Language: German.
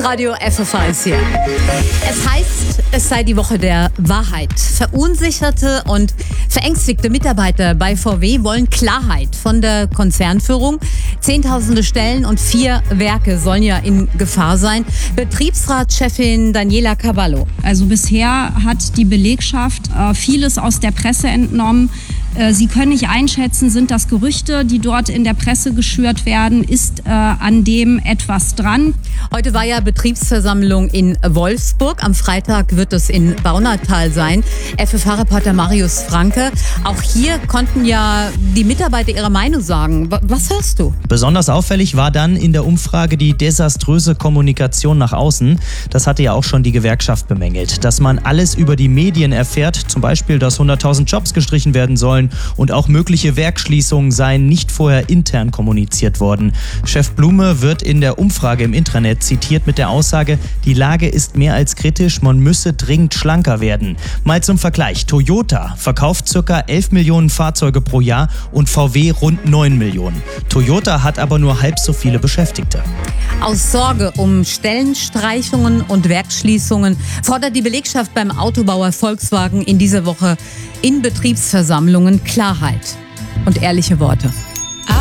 Radio FFH ist hier. Es heißt, es sei die Woche der Wahrheit. Verunsicherte und verängstigte Mitarbeiter bei VW wollen Klarheit von der Konzernführung. Zehntausende Stellen und 4 Werke sollen ja in Gefahr sein. Betriebsratschefin Daniela Cavallo. Also bisher hat die Belegschaft vieles aus der Presse entnommen. Sie können nicht einschätzen, sind das Gerüchte, die dort in der Presse geschürt werden, ist an dem etwas dran. Heute war ja Betriebsversammlung in Wolfsburg. Am Freitag wird es in Baunatal sein. FFH-Reporter Marius Franke. Auch hier konnten ja die Mitarbeiter ihre Meinung sagen. Was hörst du? Besonders auffällig war dann in der Umfrage die desaströse Kommunikation nach außen. Das hatte ja auch schon die Gewerkschaft bemängelt. Dass man alles über die Medien erfährt, zum Beispiel, dass 100.000 Jobs gestrichen werden sollen und auch mögliche Werksschließungen seien nicht vorher intern kommuniziert worden. Chef Blume wird in der Umfrage im Intranet zitiert mit der Aussage, die Lage ist mehr als kritisch, man müsse dringend schlanker werden. Mal zum Vergleich, Toyota verkauft ca. 11 Millionen Fahrzeuge pro Jahr und VW rund 9 Millionen. Toyota hat aber nur halb so viele Beschäftigte. Aus Sorge um Stellenstreichungen und Werksschließungen fordert die Belegschaft beim Autobauer Volkswagen in dieser Woche in Betriebsversammlungen Klarheit und ehrliche Worte.